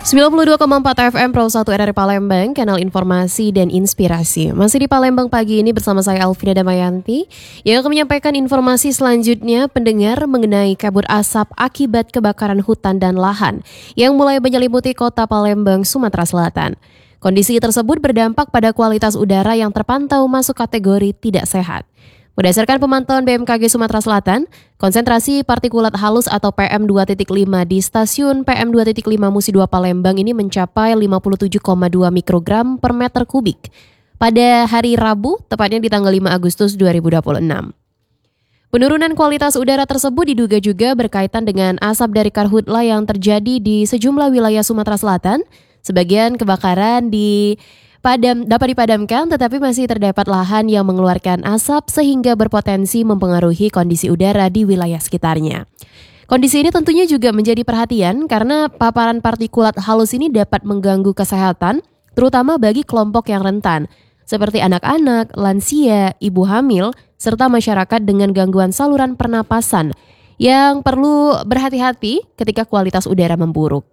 92,4 FM Pro 1 RRI Palembang, kanal informasi dan inspirasi. Masih di Palembang pagi ini bersama saya Alvina Damayanti yang akan menyampaikan informasi selanjutnya pendengar mengenai kabut asap akibat kebakaran hutan dan lahan yang mulai menyelimuti kota Palembang, Sumatera Selatan. Kondisi tersebut berdampak pada kualitas udara yang terpantau masuk kategori tidak sehat. Berdasarkan pemantauan BMKG Sumatera Selatan, konsentrasi partikulat halus atau PM2.5 di stasiun PM2.5 Musi 2 Palembang ini mencapai 57,2 mikrogram per meter kubik pada hari Rabu, tepatnya di tanggal 5 Agustus 2026. Penurunan kualitas udara tersebut diduga juga berkaitan dengan asap dari karhutla yang terjadi di sejumlah wilayah Sumatera Selatan. Sebagian kebakaran dapat dipadamkan, tetapi masih terdapat lahan yang mengeluarkan asap sehingga berpotensi mempengaruhi kondisi udara di wilayah sekitarnya. Kondisi ini tentunya juga menjadi perhatian karena paparan partikulat halus ini dapat mengganggu kesehatan, terutama bagi kelompok yang rentan, seperti anak-anak, lansia, ibu hamil, serta masyarakat dengan gangguan saluran pernapasan yang perlu berhati-hati ketika kualitas udara memburuk.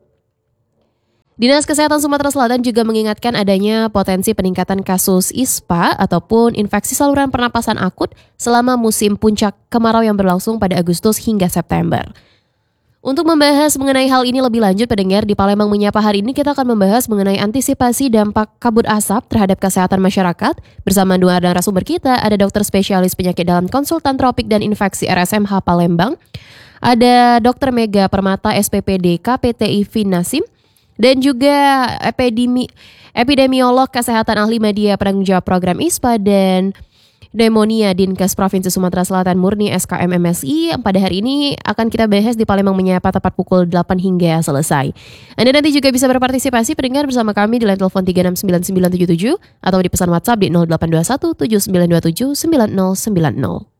Dinas Kesehatan Sumatera Selatan juga mengingatkan adanya potensi peningkatan kasus ISPA ataupun infeksi saluran pernapasan akut selama musim puncak kemarau yang berlangsung pada Agustus hingga September. Untuk membahas mengenai hal ini lebih lanjut, pendengar di Palembang Menyapa hari ini kita akan membahas mengenai antisipasi dampak kabut asap terhadap kesehatan masyarakat. Bersama dua narasumber kita, ada dokter spesialis penyakit dalam konsultan tropik dan infeksi RSMH Palembang, ada Dr. Mega Permata SPPD KPTI Finasim, dan juga epidemiolog kesehatan ahli media penanggung jawab program ISPA dan pneumonia Dinkes Provinsi Sumatera Selatan Murni SKM MSI. Pada hari ini akan kita bahas di Palembang Menyapa tepat pukul 8 hingga selesai. Anda nanti juga bisa berpartisipasi pendengar bersama kami di line telepon 369977 atau di pesan WhatsApp di 0821 7927 9090.